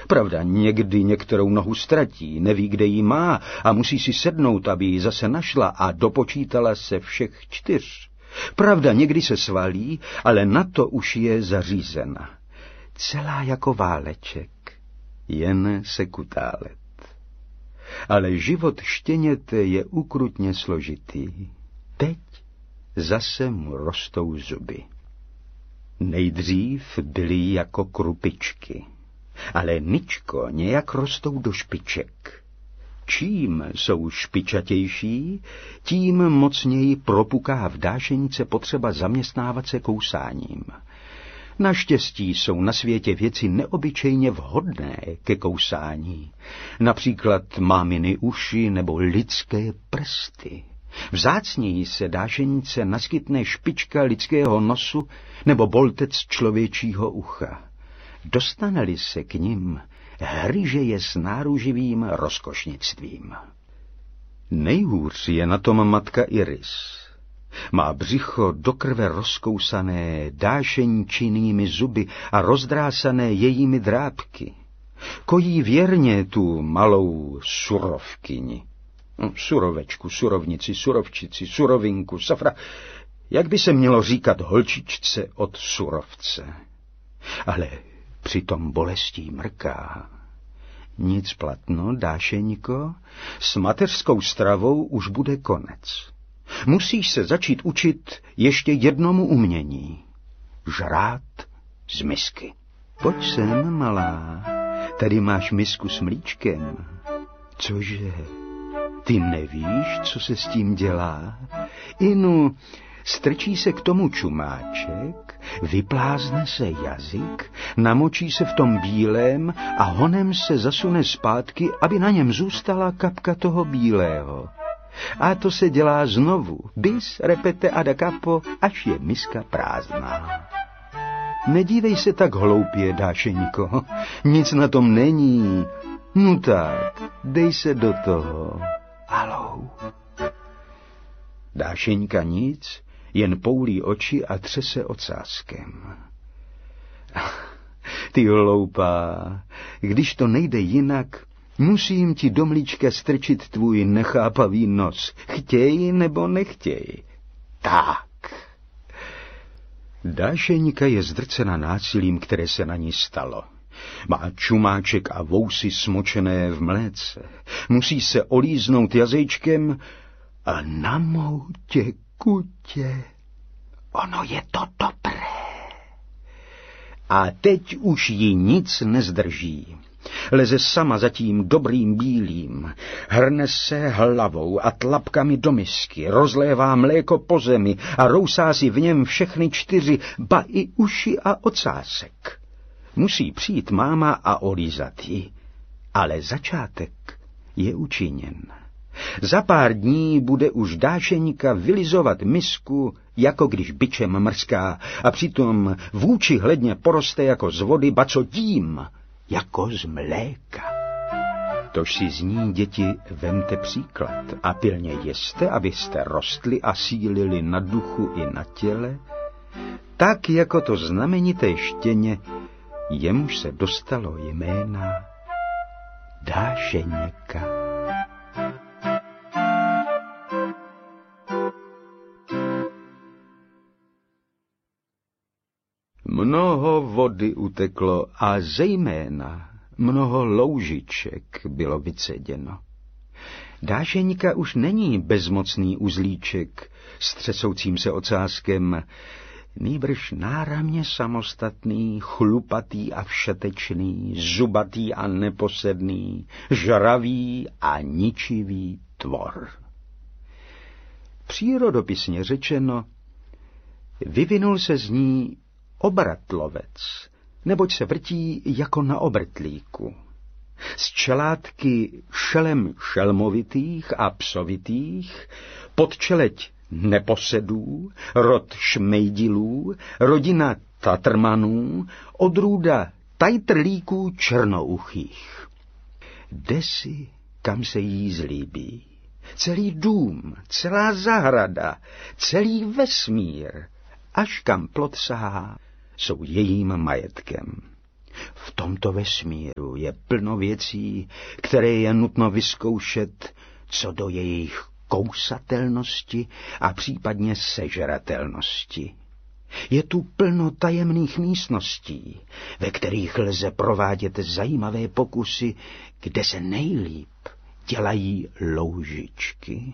Pravda, někdy některou nohu ztratí, neví, kde ji má a musí si sednout, aby ji zase našla a dopočítala se všech 4. Pravda, někdy se svalí, ale na to už je zařízena. Celá jako váleček, jen se kutálet. Ale život štěněte je ukrutně složitý. Teď zase mu rostou zuby. Nejdřív byly jako krupičky, ale ničko nějak rostou do špiček. Čím jsou špičatější, tím mocněji propuká v dášenice potřeba zaměstnávat se kousáním. Naštěstí jsou na světě věci neobyčejně vhodné ke kousání. Například máminy uši nebo lidské prsty. Vzácněji se dášenice naskytne špička lidského nosu nebo boltec člověčího ucha. Dostane-li se k nim, hryže je s náruživým rozkošnictvím. Nejhůř je na tom matka Iris. Má břicho do krve rozkousané dášeničinými zuby a rozdrásané jejími drápky. Kojí věrně tu malou surovkyni. Surovečku, surovnici, surovčici, surovinku, safra. Jak by se mělo říkat holčičce od surovce? Ale přitom bolestí mrká. Nic platno, dášeňko, s mateřskou stravou už bude konec. Musíš se začít učit ještě jednomu umění. Žrát z misky. Pojď sem, malá, tady máš misku s mlíčkem. Cože, ty nevíš, co se s tím dělá? Inu, strčí se k tomu čumáček, vyplázne se jazyk, namočí se v tom bílém a honem se zasune zpátky, aby na něm zůstala kapka toho bílého. A to se dělá znovu, bis, repete a da capo, až je miska prázdná. Nedívej se tak hloupě, dášeňko, nic na tom není. No tak, dej se do toho. Halou. Dášeňka nic, jen poulí oči a třese ocáskem. Ty hloupá, když to nejde jinak, musím ti do mlíčka strčit tvůj nechápavý nos. Chtěj nebo nechtěj. Tak. Dášeňka je zdrcena násilím, které se na ní stalo. Má čumáček a vousy smočené v mléce. Musí se olíznout jazyčkem a na mou tekutě. Ono je to dobré. A teď už ji nic nezdrží. Leze sama za tím dobrým bílým, hrne se hlavou a tlapkami do misky, rozlévá mléko po zemi a rousá si v něm všechny 4, ba i uši a ocásek. Musí přijít máma a olízat ji, ale začátek je učiněn. Za pár dní bude už dášeňka vylizovat misku, jako když bičem mrská, a přitom vůči hledně poroste jako z vody, ba co tím, jako z mléka. Tož si z ní, děti, vemte příklad a pilně jeste, abyste rostli a sílili na duchu i na těle, tak jako to znamenité štěně, jemuž se dostalo jména Dášeňka. Mnoho vody uteklo a zejména mnoho loužiček bylo vyceděno. Dášeňka už není bezmocný uzlíček s třesoucím se ocáskem, nýbrž náramně samostatný, chlupatý a všetečný, zubatý a neposedný, žravý a ničivý tvor. Přírodopisně řečeno, vyvinul se z ní obratlovec, neboť se vrtí jako na obrtlíku. Z čelátky šelem šelmovitých a psovitých, podčeleť neposedů, rod šmejdilů, rodina tatrmanů, odrůda tajtrlíků černouchých. Jde si, kam se jí zlíbí. Celý dům, celá zahrada, celý vesmír, až kam plot sahá, jsou jejím majetkem. V tomto vesmíru je plno věcí, které je nutno vyzkoušet co do jejich kousatelnosti a případně sežratelnosti. Je tu plno tajemných místností, ve kterých lze provádět zajímavé pokusy, kde se nejlíp dělají loužičky.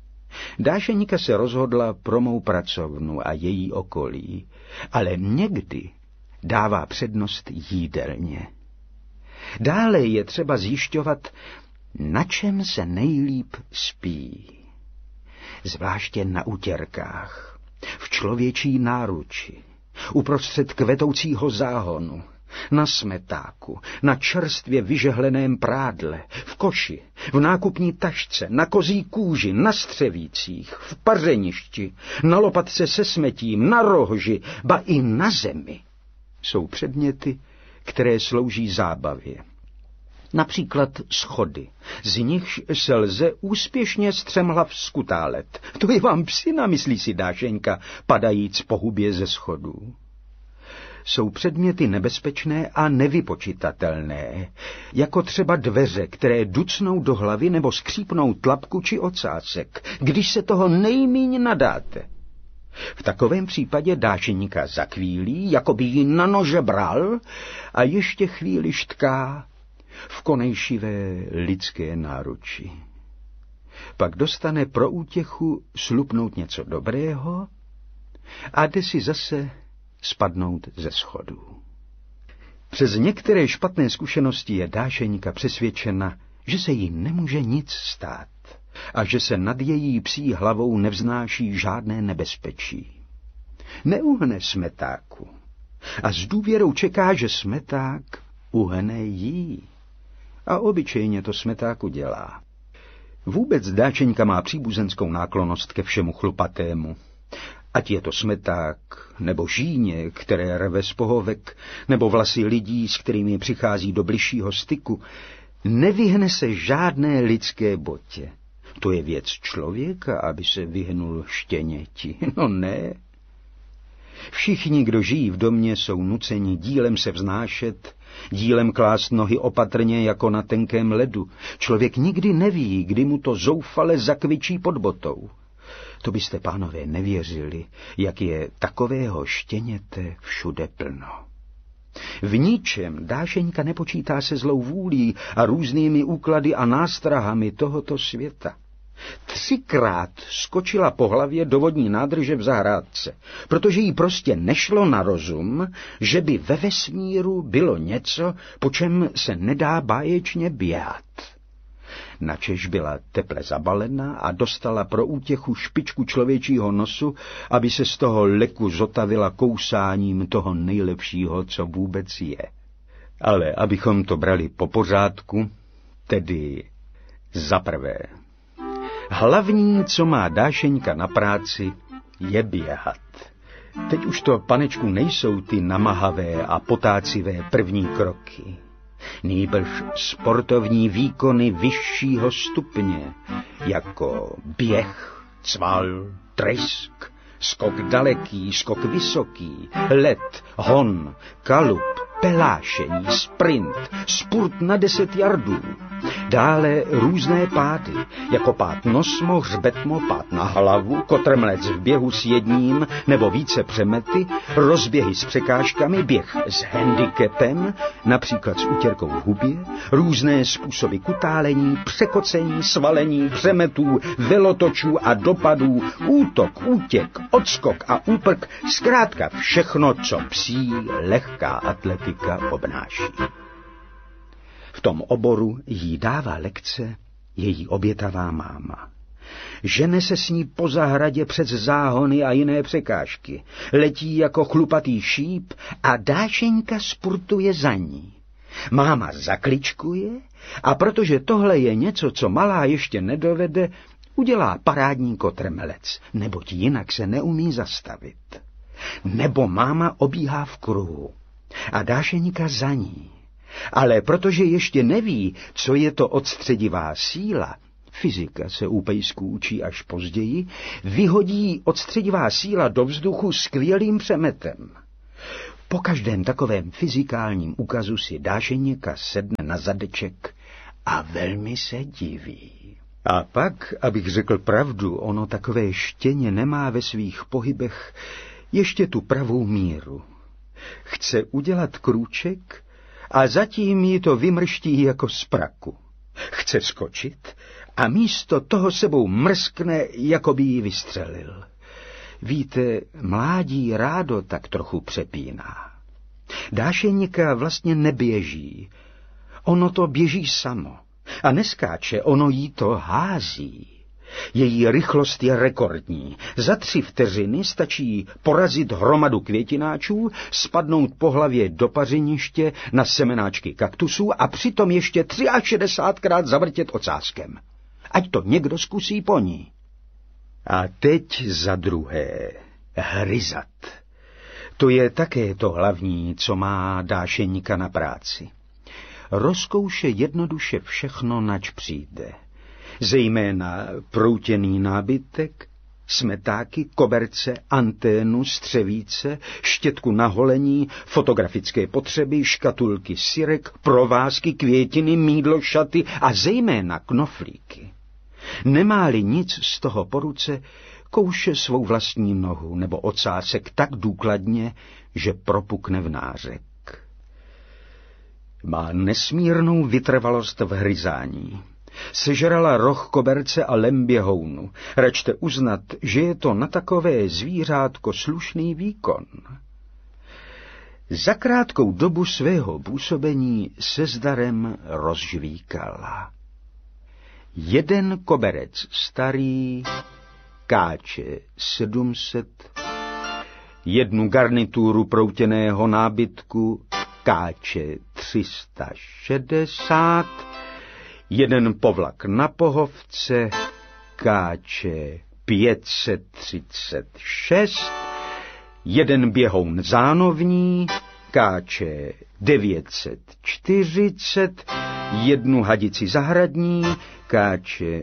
Dášeňka se rozhodla pro mou pracovnu a její okolí, ale někdy dává přednost jídelně. Dále je třeba zjišťovat, na čem se nejlíp spí. Zvláště na utěrkách, v člověčí náruči, uprostřed kvetoucího záhonu, na smetáku, na čerstvě vyžehleném prádle, v koši, v nákupní tašce, na kozí kůži, na střevících, v pařeništi, na lopatce se smetím, na rohži, ba i na zemi. Jsou předměty, které slouží zábavě. Například schody, z nichž se lze úspěšně střemhlav skutálet. To je vám psina, myslí si Dášeňka, padajíc po hubě ze schodů. Jsou předměty nebezpečné a nevypočitatelné, jako třeba dveře, které ducnou do hlavy nebo skřípnou tlapku či ocásek, když se toho nejmíň nadáte. V takovém případě Dášeňka zakvílí, jako by ji na nože bral, a ještě chvíli štká v konejšivé lidské náruči. Pak dostane pro útěchu slupnout něco dobrého a jde si zase spadnout ze schodů. Přes některé špatné zkušenosti je Dášeňka přesvědčena, že se jí nemůže nic stát a že se nad její psí hlavou nevznáší žádné nebezpečí. Neuhne smetáku a s důvěrou čeká, že smeták uhne jí. A obyčejně to smetáku dělá. Vůbec Dášeňka má příbuzenskou náklonnost ke všemu chlupatému. Ať je to smeták, nebo žíně, které rve z pohovek, nebo vlasy lidí, s kterými přichází do bližšího styku, nevyhne se žádné lidské botě. To je věc člověka, aby se vyhnul štěněti. No ne. Všichni, kdo žijí v domě, jsou nuceni dílem se vznášet, dílem klást nohy opatrně jako na tenkém ledu. Člověk nikdy neví, kdy mu to zoufale zakvičí pod botou. To byste, pánové, nevěřili, jak je takového štěněte všude plno. V ničem Dášeňka nepočítá se zlou vůlí a různými úklady a nástrahami tohoto světa. 3krát skočila po hlavě do vodní nádrže v zahrádce, protože jí prostě nešlo na rozum, že by ve vesmíru bylo něco, po čem se nedá báječně běhat. Načež byla teple zabalena a dostala pro útěchu špičku člověčího nosu, aby se z toho leku zotavila kousáním toho nejlepšího, co vůbec je. Ale abychom to brali po pořádku, tedy za prvé. Hlavní, co má Dášeňka na práci, je běhat. Teď už to, panečku, nejsou ty namahavé a potácivé první kroky. Nýbrž sportovní výkony vyššího stupně, jako běh, cval, trysk, skok daleký, skok vysoký, let, hon, kalup, pelášení, sprint, spurt na 10 yardů. Dále různé pády, jako pád nosmo, hřbetmo, pád na hlavu, kotrmelec v běhu s jedním nebo více přemety, rozběhy s překážkami, běh s handicapem, například s utěrkou v hubě, různé způsoby kutálení, překocení, svalení, přemetů, velotočů a dopadů, útok, útěk, odskok a úprk, zkrátka všechno, co psí lehká atletika obnáší. V tom oboru jí dává lekce její obětavá máma. Žene se s ní po zahradě přes záhony a jiné překážky, letí jako chlupatý šíp a Dášeňka spurtuje za ní. Máma zakličkuje a protože tohle je něco, co malá ještě nedovede, udělá parádní kotrmelec, neboť jinak se neumí zastavit. Nebo máma obíhá v kruhu a Dášeňka za ní. Ale protože ještě neví, co je to odstředivá síla, fyzika se u pejsků učí až později, vyhodí odstředivá síla do vzduchu skvělým přemetem. Po každém takovém fyzikálním úkazu si Dášeňka sedne na zadeček a velmi se diví. A pak, abych řekl pravdu, ono takové štěně nemá ve svých pohybech ještě tu pravou míru. Chce udělat krůček a zatím jí to vymrští jako z praku. Chce skočit a místo toho sebou mrskne, jako by jí vystřelil. Víte, mládí rádo tak trochu přepíná. Dášeňka vlastně neběží. Ono to běží samo. A neskáče, ono jí to hází. Její rychlost je rekordní. Za 3 vteřiny stačí porazit hromadu květináčů, spadnout po hlavě do pařeniště na semenáčky kaktusů a přitom ještě 63krát zavrtět ocáskem. Ať to někdo zkusí po ní. A teď za druhé, hryzat. To je také to hlavní, co má Dášeňka na práci. Rozkouše jednoduše všechno, nač přijde. Zejména proutěný nábytek, smetáky, koberce, anténu, střevíce, štětku na holení, fotografické potřeby, škatulky syrek, provázky, květiny, mýdlo, šaty a zejména knoflíky. Nemá-li nic z toho po ruce, kouše svou vlastní nohu nebo ocásek tak důkladně, že propukne v nářek. Má nesmírnou vytrvalost v hryzání. Sežrala roh koberce a lem běhounu. Račte uznat, že je to na takové zvířátko slušný výkon. Za krátkou dobu svého působení se zdarem rozžvíkala. 1 koberec starý káče 700, 1 garnituru proutěného nábytku káče 360, 1 povlak na pohovce káče 536, 1 běhoun zánovní káče 940, 1 hadici zahradní káče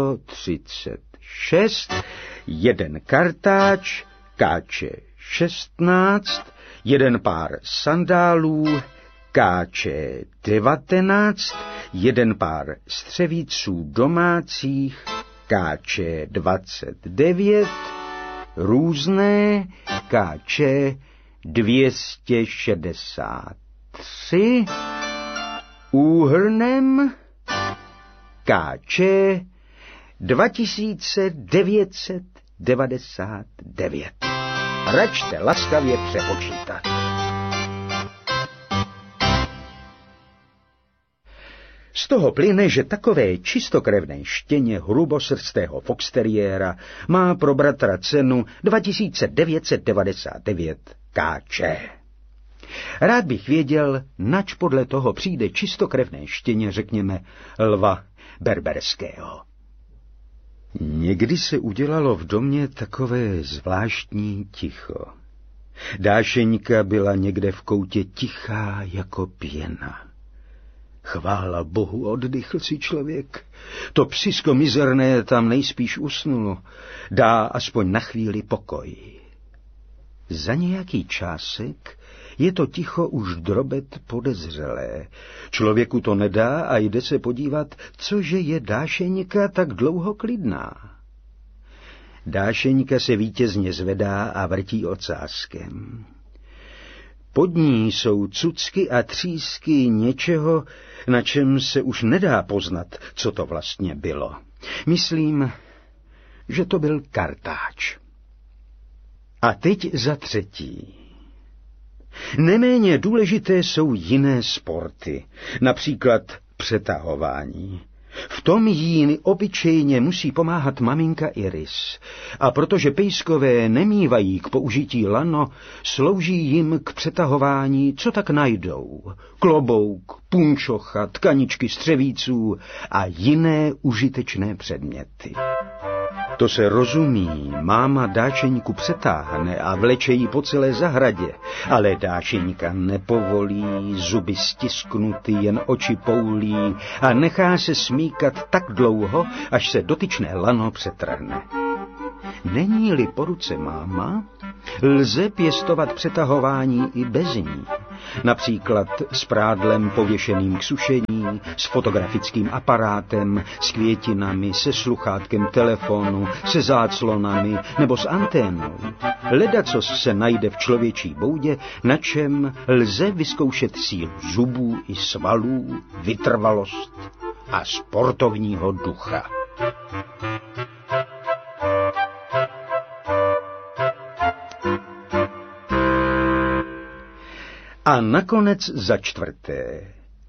136, 1 kartáč káče 16, 1 pár sandálů káče 19, 1 pár střevíců domácích káče 29, různé káče 263, úhrnem káče 2999. Račte laskavě přepočítat. Z toho plyne, že takové čistokrevné štěně hrubosrstého foxteriéra má pro bratra cenu 2999 káče. Rád bych věděl, nač podle toho přijde čistokrevné štěně, řekněme, lva berberského. Někdy se udělalo v domě takové zvláštní ticho. Dášeňka byla někde v koutě tichá jako pěna. Chvála Bohu, oddychl si člověk. To psisko mizerné tam nejspíš usnulo. Dá aspoň na chvíli pokoj. Za nějaký čásek je to ticho už drobet podezřelé. Člověku to nedá a jde se podívat, cože je Dášeňka tak dlouho klidná. Dášeňka se vítězně zvedá a vrtí ocáskem. Pod ní jsou cucky a třísky něčeho, na čem se už nedá poznat, co to vlastně bylo. Myslím, že to byl kartáč. A teď za třetí. Neméně důležité jsou jiné sporty, například přetahování. V tom jí obyčejně musí pomáhat maminka Iris. A protože pejskové nemívají k použití lano, slouží jim k přetahování, co tak najdou. Klobouk, punčocha, tkaničky střevíců a jiné užitečné předměty. To se rozumí, máma Dášeňku přetáhne a vleče jí po celé zahradě, ale Dášeňka nepovolí, zuby stisknuty, jen oči poulí a nechá se smíkat tak dlouho, až se dotyčné lano přetrhne. Není-li po ruce máma, Lze pěstovat přetahování i bez ní. Například s prádlem pověšeným k sušení, s fotografickým aparátem, s květinami, se sluchátkem telefonu, se záclonami nebo s anténou. Ledacos se najde v člověčí boudě, na čem lze vyzkoušet sílu zubů i svalů, vytrvalost a sportovního ducha. A nakonec za čtvrté,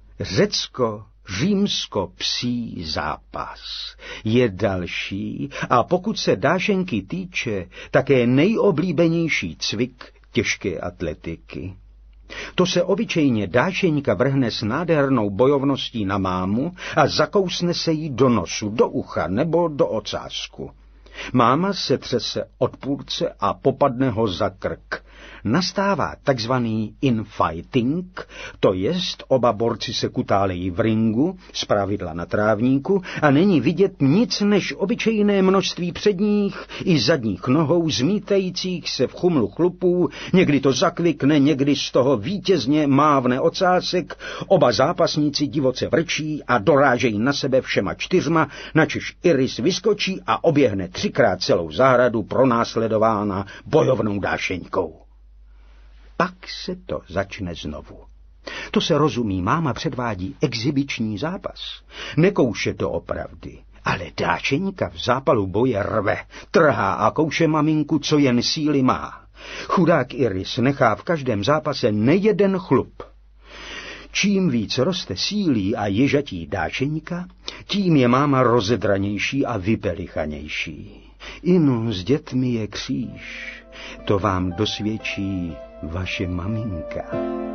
řecko-římsko-psí zápas je další a pokud se dášenky týče, také nejoblíbenější cvik těžké atletiky. To se obyčejně dášeňka vrhne s nádhernou bojovností na mámu a zakousne se jí do nosu, do ucha nebo do ocásku. Máma se třese od půlce a popadne ho za krk. Nastává takzvaný infighting, to jest oba borci se kutálejí v ringu, zpravidla na trávníku, a není vidět nic než obyčejné množství předních i zadních nohou zmítajících se v chumlu chlupů, někdy to zaklikne, někdy z toho vítězně mávne ocásek, oba zápasníci divoce vrčí a dorážejí na sebe všema čtyřma, načež Iris vyskočí a oběhne 3krát celou zahradu pronásledována bojovnou dášeňkou. Pak se to začne znovu. To se rozumí, máma předvádí exibiční zápas. Nekouše to opravdy, ale dášeňka v zápalu boje rve, trhá a kouše maminku, co jen síly má. Chudák Iris nechá v každém zápase nejeden chlup. Čím víc roste sílí a ježatí dášeňka, tím je máma rozedranější a vypelichanější. Inu, s dětmi je kříž, to vám dosvědčí vaše maminka.